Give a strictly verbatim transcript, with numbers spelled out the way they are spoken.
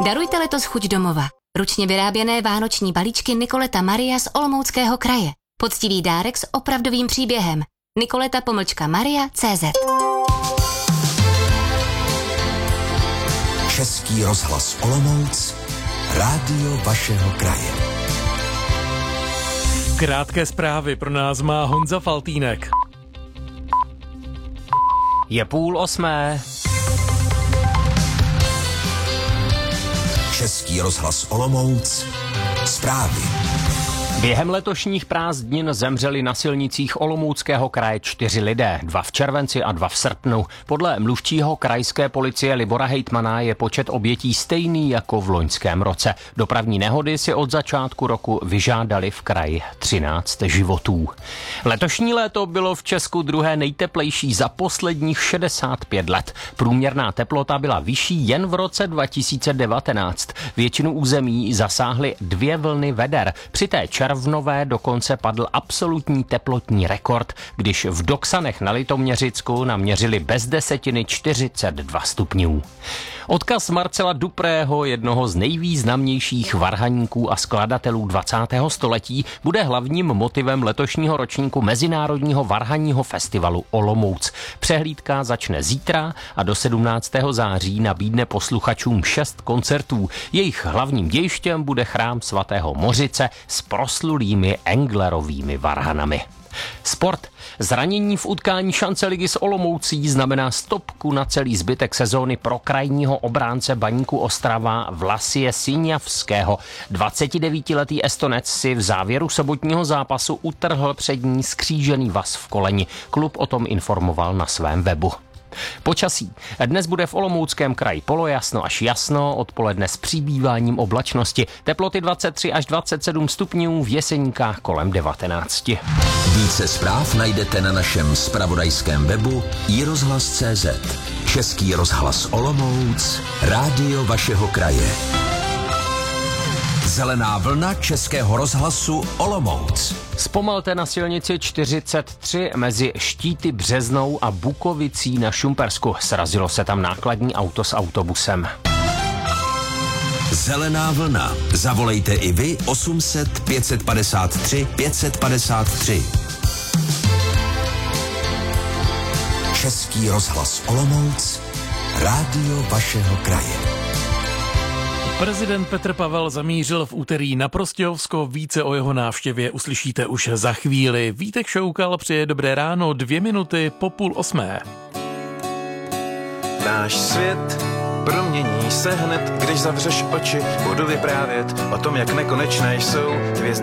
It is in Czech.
Darujte letos chuť domova. Ručně vyráběné vánoční balíčky Nikoleta Maria z Olomouckého kraje. Poctivý dárek s opravdovým příběhem. Nikoleta pomlčka Maria tečka cé zet. Český rozhlas Olomouc, rádio vašeho kraje. Krátké zprávy pro nás má Honza Faltýnek. Je půl osmé. Český rozhlas Olomouc, zprávy. Během letošních prázdnin zemřeli na silnicích Olomouckého kraje čtyři lidé, dva v červenci a dva v srpnu. Podle mluvčího krajské policie Libora Hejtmana je počet obětí stejný jako v loňském roce. Dopravní nehody si od začátku roku vyžádali v kraji třináct životů. Letošní léto bylo v Česku druhé nejteplejší za posledních šedesát pět let. Průměrná teplota byla vyšší jen v roce dva tisíce devatenáct. Většinu území zasáhly dvě vlny veder. Při té červnové dokonce padl absolutní teplotní rekord, když v Doksanech na Litoměřicku naměřili bez desetiny čtyřicet dva stupňů. Odkaz Marcela Duprého, jednoho z nejvýznamnějších varhaníků a skladatelů dvacátého století, bude hlavním motivem letošního ročníku Mezinárodního varhaního festivalu Olomouc. Přehlídka začne zítra a do sedmnáctého září nabídne posluchačům šest koncertů. Jejich hlavním dějištěm bude chrám svatého Mořice s proslulými Englerovými varhanami. Sport. Zranění v utkání šance ligy s Olomoucí znamená stopku na celý zbytek sezóny pro krajního obránce Baníku Ostrava Vlasie Siňavského. dvacetidevítiletý Estonec si v závěru sobotního zápasu utrhl přední skřížený vaz v koleni. Klub o tom informoval na svém webu. Počasí. Dnes bude v Olomouckém kraji polojasno až jasno, odpoledne s přibýváním oblačnosti. Teploty dvacet tři až dvacet sedm stupňů, v Jeseníkách kolem devatenáct. Více zpráv najdete na našem zpravodajském webu i rozhlas tečka cé zet. Český rozhlas Olomouc, rádio vašeho kraje. Zelená vlna Českého rozhlasu Olomouc. Zpomalte na silnici čtyřicet tři mezi Štíty Březnou a Bukovicí na Šumpersku. Srazilo se tam nákladní auto s autobusem. Zelená vlna. Zavolejte i vy osm set pět set padesát tři pět set padesát tři. Český rozhlas Olomouc, rádio vašeho kraje. Prezident Petr Pavel zamířil v úterý na Prostějovsko. Více o jeho návštěvě uslyšíte už za chvíli. Vítek Šoukal přeje dobré ráno, dvě minuty po půl osmé. Náš svět promění se hned, když zavřeš oči. Budu vyprávět o tom, jak nekonečné jsou hvězdy.